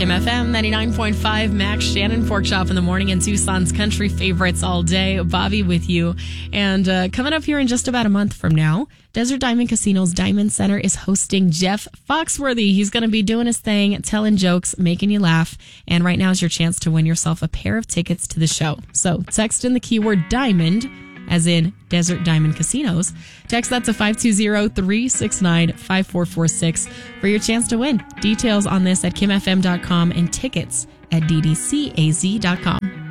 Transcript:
Kim FM 99.5, Max Shannon, Pork Chop in the morning, and Tucson's country favorites all day. Bobby with you. And coming up here in just about a month from now, Desert Diamond Casino's Diamond Center is hosting Jeff Foxworthy. He's going to be doing his thing, telling jokes, making you laugh. And right now is your chance to win yourself a pair of tickets to the show. So text in the keyword diamond, as in Desert Diamond Casinos. Text that to 520-369-5446 for your chance to win. Details on this at kimfm.com and tickets at ddcaz.com.